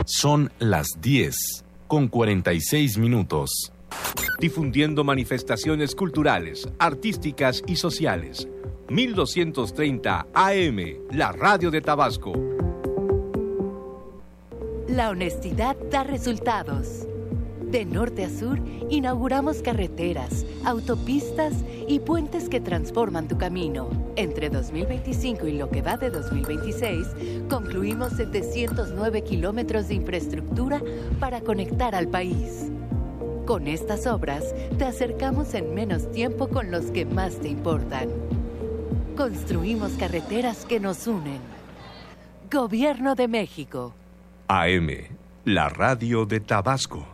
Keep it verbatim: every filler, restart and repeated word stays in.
Son las diez con cuarenta y seis minutos. Difundiendo manifestaciones culturales, artísticas y sociales. mil doscientos treinta A M, la radio de Tabasco. La honestidad da resultados. De norte a sur, inauguramos carreteras, autopistas y puentes que transforman tu camino. Entre dos mil veinticinco y lo que va de dos mil veintiséis, concluimos setecientos nueve kilómetros de infraestructura para conectar al país. Con estas obras, te acercamos en menos tiempo con los que más te importan. Construimos carreteras que nos unen. Gobierno de México. A M, la radio de Tabasco.